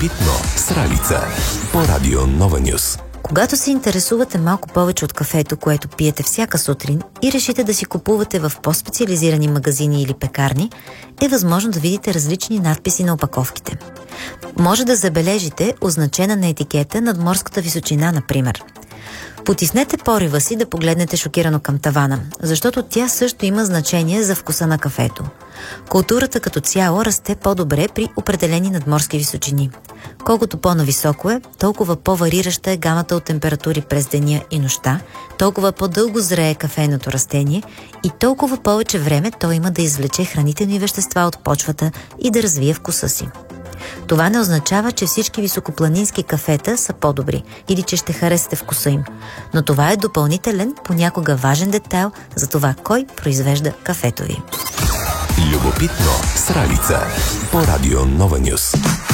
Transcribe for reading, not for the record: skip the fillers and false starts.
Любопитно с Ралица по Радио Нова Нюс. Когато се интересувате малко повече от кафето, което пиете всяка сутрин и решите да си купувате в по-специализирани магазини или пекарни, е възможно да видите различни надписи на опаковките. Може да забележите означена на етикета надморската височина, например. Потиснете порива си да погледнете шокирано към тавана, защото тя също има значение за вкуса на кафето. Културата като цяло расте по-добре при определени надморски височини. Колкото по-нависоко е, толкова по-варираща е гамата от температури през деня и нощта, толкова по-дълго зрее кафейното растение и толкова повече време то има да извлече хранителни вещества от почвата и да развие вкуса си. Това не означава, че всички високопланински кафета са по-добри или че ще харесате вкуса им, но това е допълнителен, понякога важен детайл за това кой произвежда кафето ви. Любопитно с Ралица по Радио Нова Нюс.